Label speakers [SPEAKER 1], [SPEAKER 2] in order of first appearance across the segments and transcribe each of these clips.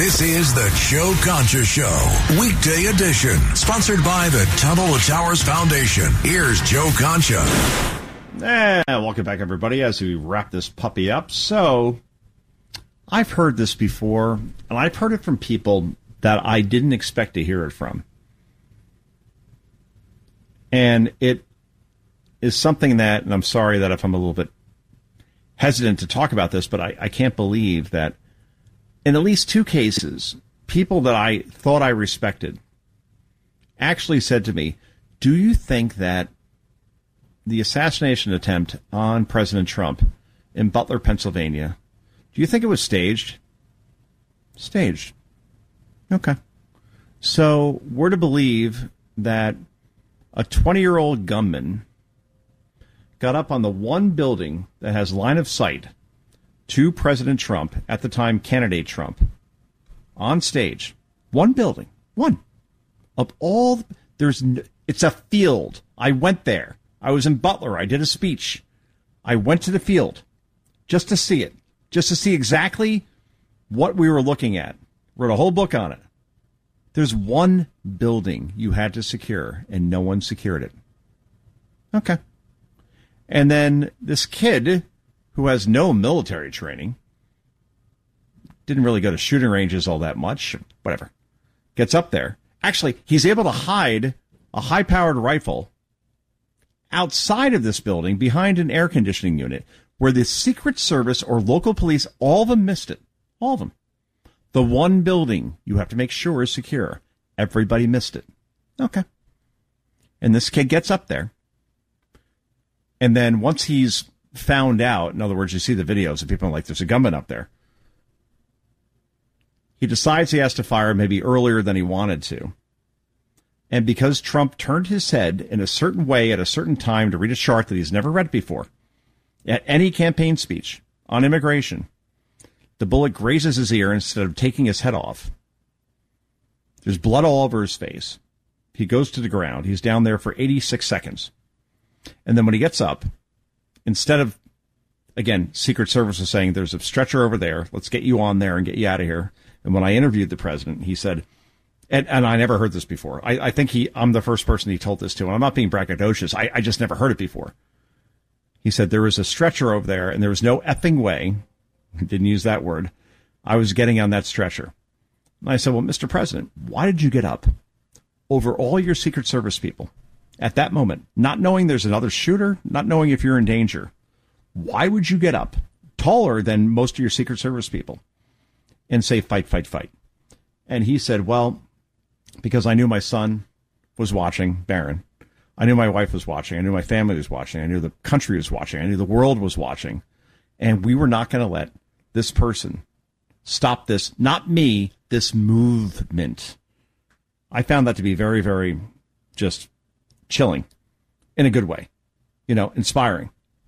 [SPEAKER 1] This is the Joe Concha Show, weekday edition, sponsored by the Tunnel to Towers Foundation. Here's Joe Concha.
[SPEAKER 2] Welcome back, everybody, as we wrap this puppy up. So, I've heard this before, and I've heard it from people that I didn't expect to hear it from. And it is something that, and I'm sorry that if I'm a little bit hesitant to talk about this, but I can't believe that in at least two cases, people that I thought I respected actually said to me, do you think that the assassination attempt on President Trump in Butler, Pennsylvania, do you think it was staged? Staged. Okay. So we're to believe that a 20-year-old gunman got up on the one building that has line of sight to President Trump, at the time candidate Trump, on stage. One building. One. Of all, it's a field. I went there. I was in Butler. I did a speech. I went to the field just to see it, just to see exactly what we were looking at. Wrote a whole book on it. There's one building you had to secure, and no one secured it. Okay. And then this kid who has no military training, didn't really go to shooting ranges all that much, whatever, gets up there. Actually, he's able to hide a high-powered rifle outside of this building behind an air conditioning unit where the Secret Service or local police, all of them missed it. All of them. The one building you have to make sure is secure. Everybody missed it. Okay. And this kid gets up there. And then once he's found out, in other words, you see the videos of people like, there's a gunman up there. He decides he has to fire maybe earlier than he wanted to. And because Trump turned his head in a certain way at a certain time to read a chart that he's never read before, at any campaign speech on immigration, the bullet grazes his ear instead of taking his head off. There's blood all over his face. He goes to the ground. He's down there for 86 seconds. And then when he gets up, instead of, again, Secret Service is saying, there's a stretcher over there. Let's get you on there and get you out of here. And when I interviewed the president, he said, and I never heard this before. I think I'm the first person he told this to, and I'm not being braggadocious. I just never heard it before. He said, there was a stretcher over there, and there was no effing way, didn't use that word, I was getting on that stretcher. And I said, well, Mr. President, why did you get up over all your Secret Service people at that moment, not knowing there's another shooter, not knowing if you're in danger? Why would you get up, taller than most of your Secret Service people, and say, fight, fight, fight? And he said, well, because I knew my son was watching, Barron. I knew my wife was watching. I knew my family was watching. I knew the country was watching. I knew the world was watching. And we were not going to let this person stop this, not me, this movement. I found that to be very, very just chilling in a good way, inspiring.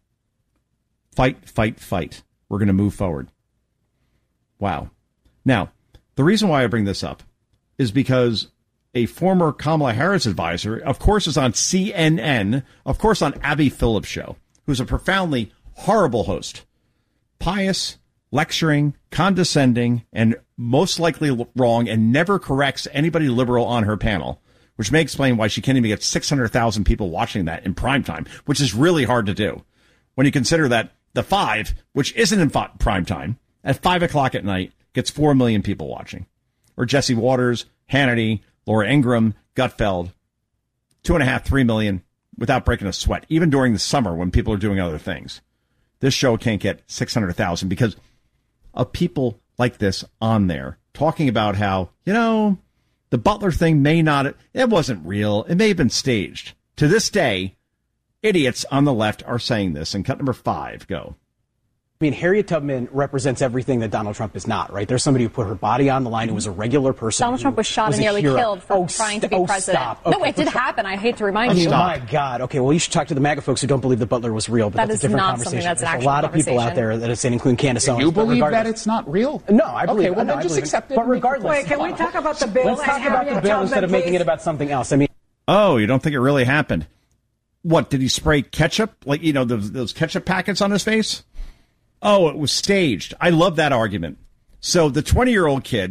[SPEAKER 2] Fight, fight, fight. We're going to move forward. Wow. Now, the reason why I bring this up is because a former Kamala Harris advisor, of course, is on CNN, of course, on Abby Phillips' show, who's a profoundly horrible host, pious, lecturing, condescending, and most likely wrong, and never corrects anybody liberal on her panel, which may explain why she can't even get 600,000 people watching that in prime time, which is really hard to do when you consider that the 5, which isn't in prime time, at 5 o'clock at night, gets 4 million people watching. Or Jesse Waters, Hannity, Laura Ingraham, Gutfeld, 2.5, 3 million without breaking a sweat, even during the summer when people are doing other things. This show can't get 600,000 because of people like this on there talking about how, the Butler thing it wasn't real. It may have been staged. To this day, idiots on the left are saying this. And cut number 5, go.
[SPEAKER 3] I mean, Harriet Tubman represents everything that Donald Trump is not, right? There's somebody who put her body on the line who was a regular person.
[SPEAKER 4] Donald Trump was shot and nearly killed for trying to be president.
[SPEAKER 3] Stop. Okay,
[SPEAKER 4] no, it did happen. I hate to remind you.
[SPEAKER 3] Oh, my God. Okay, well, you should talk to the MAGA folks who don't believe that Butler was real, but
[SPEAKER 4] that
[SPEAKER 3] that's a different conversation.
[SPEAKER 4] That's an
[SPEAKER 3] There's a lot of people out there that are saying, including Candace Owens.
[SPEAKER 5] You believe that it's not real?
[SPEAKER 3] No, I believe it.
[SPEAKER 5] Okay, well, then just accept it.
[SPEAKER 3] But regardless.
[SPEAKER 6] Wait, can we talk about the bill?
[SPEAKER 3] Let's talk about the bill instead of making it about something else. I mean,
[SPEAKER 2] oh, you don't think it really happened? What, did he spray ketchup? Like, those ketchup packets on his face? Oh, it was staged. I love that argument. So the 20-year-old kid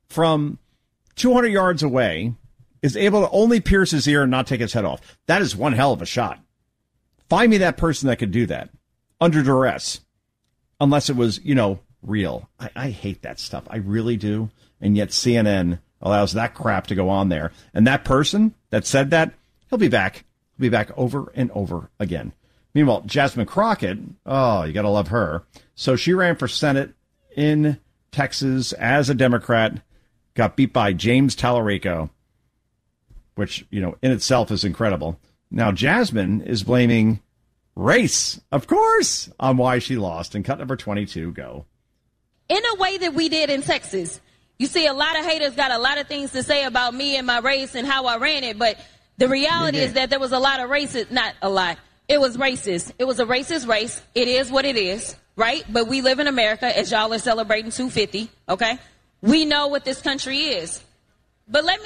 [SPEAKER 2] from 200 yards away is able to only pierce his ear and not take his head off. That is one hell of a shot. Find me that person that could do that under duress, unless it was, real. I hate that stuff. I really do. And yet CNN allows that crap to go on there. And that person that said that, he'll be back. He'll be back over and over again. Meanwhile, Jasmine Crockett, oh, you got to love her. So she ran for Senate in Texas as a Democrat, got beat by James Tallarico, which, in itself is incredible. Now, Jasmine is blaming race, of course, on why she lost. And cut number 22, go.
[SPEAKER 6] In a way that we did in Texas. You see, a lot of haters got a lot of things to say about me and my race and how I ran it. But the reality is that there was a lot of racist, not a lot. It was racist. It was a racist race. It is what it is, right? But we live in America, as y'all are celebrating 250, okay? We know what this country is. But let me...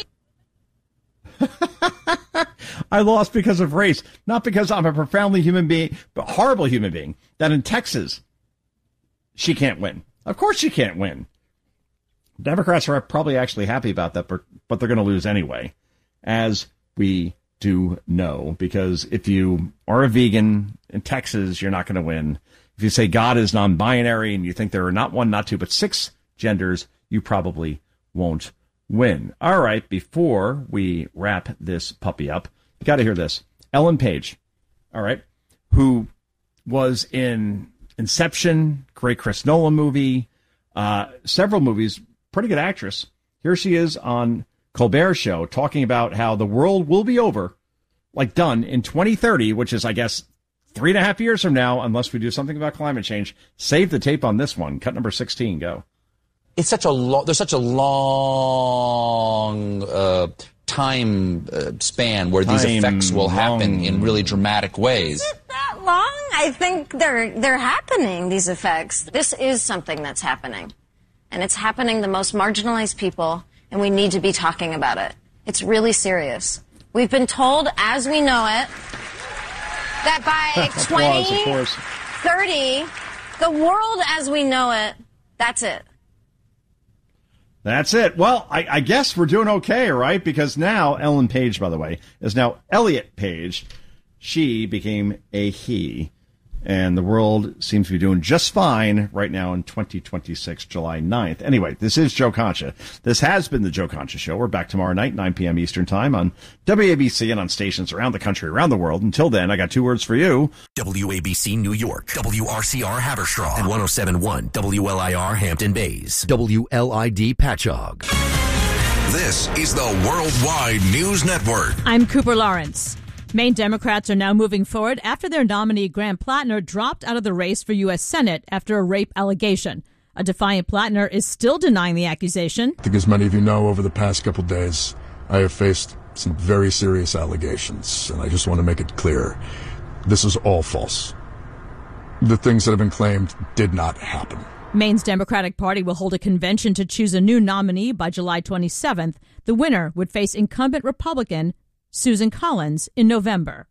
[SPEAKER 2] I lost because of race, not because I'm a profoundly human being, but horrible human being, that in Texas, she can't win. Of course she can't win. Democrats are probably actually happy about that, but they're going to lose anyway, as we do know, because if you are a vegan in Texas, you're not going to win. If you say God is non-binary and you think there are not one, not two, but 6 genders, you probably won't win. All right, before we wrap this puppy up, you got to hear this. Ellen Page, all right, who was in Inception, great Chris Nolan movie, several movies, pretty good actress. Here she is on Colbert Show talking about how the world will be over, like done in 2030, which is, I guess, 3.5 years from now, unless we do something about climate change. Save the tape on this one. Cut number 16, go.
[SPEAKER 7] It's such a there's such a long time span where these effects will happen in really dramatic ways.
[SPEAKER 8] Is it that long? I think they're happening, these effects. This is something that's happening. And it's happening to the most marginalized people, and we need to be talking about it. It's really serious. We've been told, as we know it, that by 2030, the world as we know it, that's it.
[SPEAKER 2] That's it. Well, I guess we're doing okay, right? Because now Ellen Page, by the way, is now Elliot Page. She became a he. And the world seems to be doing just fine right now in 2026, July 9th. Anyway, this is Joe Concha. This has been the Joe Concha Show. We're back tomorrow night, 9 p.m. Eastern Time on WABC and on stations around the country, around the world. Until then, I got 2 words for you.
[SPEAKER 1] WABC New York, WRCR Haverstraw, and 107.1 WLIR Hampton Bays, WLID Patchogue. This is the Worldwide News Network.
[SPEAKER 9] I'm Cooper Lawrence. Maine Democrats are now moving forward after their nominee, Graham Plattner, dropped out of the race for U.S. Senate after a rape allegation. A defiant Plattner is still denying the accusation.
[SPEAKER 10] I think, as many of you know, over the past couple days, I have faced some very serious allegations, and I just want to make it clear, this is all false. The things that have been claimed did not happen.
[SPEAKER 9] Maine's Democratic Party will hold a convention to choose a new nominee by July 27th. The winner would face incumbent Republican Susan Collins in November.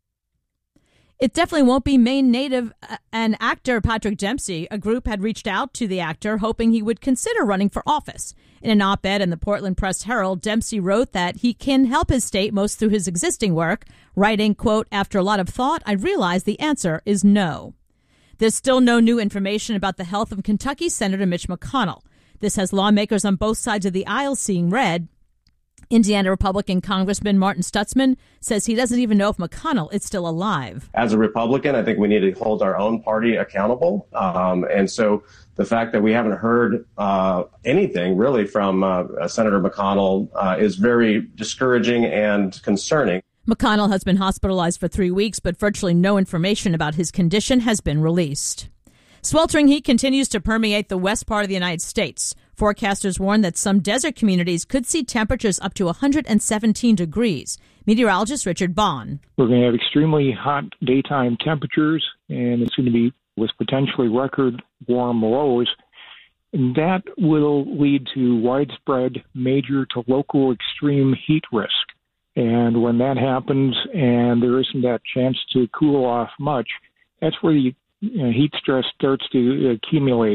[SPEAKER 9] It definitely won't be Maine native and actor Patrick Dempsey. A group had reached out to the actor hoping he would consider running for office. In an op-ed in the Portland Press-Herald, Dempsey wrote that he can help his state most through his existing work, writing, quote, "After a lot of thought, I realized the answer is no." There's still no new information about the health of Kentucky Senator Mitch McConnell. This has lawmakers on both sides of the aisle seeing red. Indiana Republican Congressman Martin Stutzman says he doesn't even know if McConnell is still alive.
[SPEAKER 11] As a Republican, I think we need to hold our own party accountable. And so the fact that we haven't heard anything really from Senator McConnell is very discouraging and concerning.
[SPEAKER 9] McConnell has been hospitalized for 3 weeks, but virtually no information about his condition has been released. Sweltering heat continues to permeate the west part of the United States. Forecasters warn that some desert communities could see temperatures up to 117 degrees. Meteorologist Richard Bond.
[SPEAKER 12] We're going to have extremely hot daytime temperatures, and it's going to be with potentially record warm lows. And that will lead to widespread major to local extreme heat risk. And when that happens and there isn't that chance to cool off much, that's where the heat stress starts to accumulate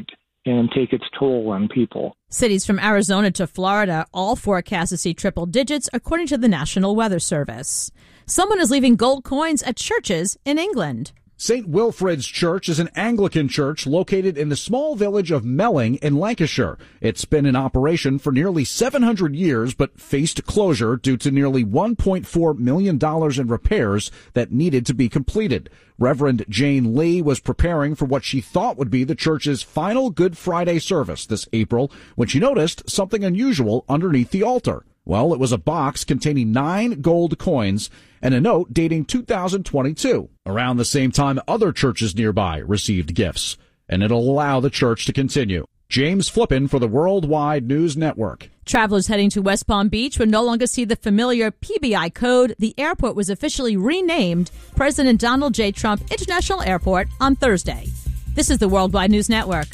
[SPEAKER 12] and take its toll on people.
[SPEAKER 9] Cities from Arizona to Florida all forecast to see triple digits, according to the National Weather Service. Someone is leaving gold coins at churches in England.
[SPEAKER 13] St. Wilfrid's Church is an Anglican church located in the small village of Melling in Lancashire. It's been in operation for nearly 700 years, but faced closure due to nearly $1.4 million in repairs that needed to be completed. Reverend Jane Lee was preparing for what she thought would be the church's final Good Friday service this April when she noticed something unusual underneath the altar. Well, it was a box containing 9 gold coins and a note dating 2022. Around the same time, other churches nearby received gifts, and it'll allow the church to continue. James Flippin for the Worldwide News Network.
[SPEAKER 9] Travelers heading to West Palm Beach will no longer see the familiar PBI code. The airport was officially renamed President Donald J. Trump International Airport on Thursday. This is the Worldwide News Network.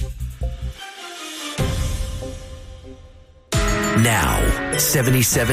[SPEAKER 1] Now, 77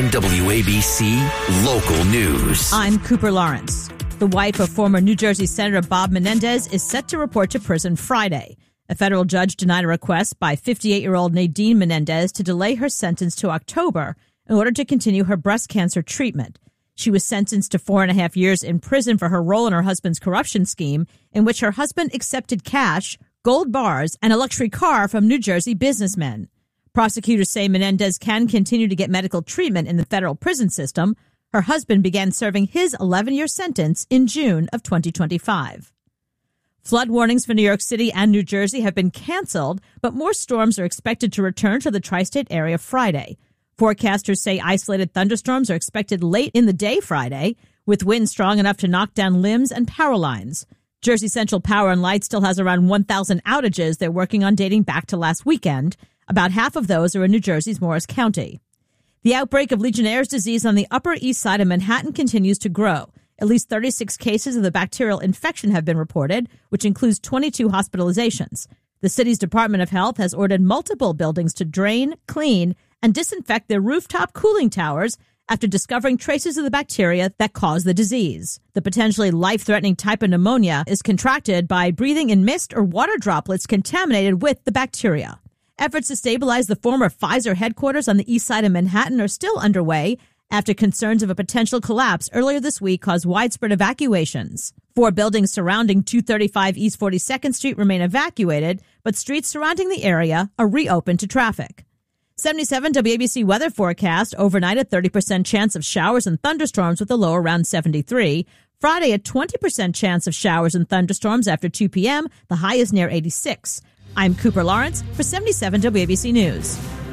[SPEAKER 1] WABC Local News.
[SPEAKER 9] I'm Cooper Lawrence. The wife of former New Jersey Senator Bob Menendez is set to report to prison Friday. A federal judge denied a request by 58-year-old Nadine Menendez to delay her sentence to October in order to continue her breast cancer treatment. She was sentenced to 4.5 years in prison for her role in her husband's corruption scheme, in which her husband accepted cash, gold bars, and a luxury car from New Jersey businessmen. Prosecutors say Menendez can continue to get medical treatment in the federal prison system. Her husband began serving his 11-year sentence in June of 2025. Flood warnings for New York City and New Jersey have been canceled, but more storms are expected to return to the tri-state area Friday. Forecasters say isolated thunderstorms are expected late in the day Friday, with winds strong enough to knock down limbs and power lines. Jersey Central Power and Light still has around 1,000 outages they're working on dating back to last weekend. About half of those are in New Jersey's Morris County. The outbreak of Legionnaire's disease on the Upper East Side of Manhattan continues to grow. At least 36 cases of the bacterial infection have been reported, which includes 22 hospitalizations. The city's Department of Health has ordered multiple buildings to drain, clean, and disinfect their rooftop cooling towers after discovering traces of the bacteria that cause the disease. The potentially life-threatening type of pneumonia is contracted by breathing in mist or water droplets contaminated with the bacteria. Efforts to stabilize the former Pfizer headquarters on the east side of Manhattan are still underway after concerns of a potential collapse earlier this week caused widespread evacuations. 4 buildings surrounding 235 East 42nd Street remain evacuated, but streets surrounding the area are reopened to traffic. 77 WABC weather forecast: overnight a 30% chance of showers and thunderstorms with a low around 73. Friday a 20% chance of showers and thunderstorms after 2 p.m. The high is near 86. I'm Cooper Lawrence for 77 WABC News.